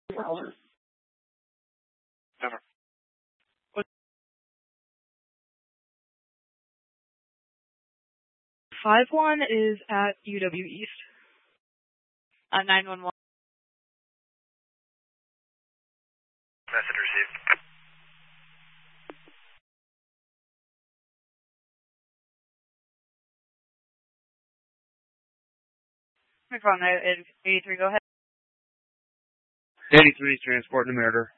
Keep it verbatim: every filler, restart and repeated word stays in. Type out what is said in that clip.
Never. five one is at U W East. Uh, nine one one. Message received. McFarland, eighty-three, go ahead. eighty-three, transporting the murder.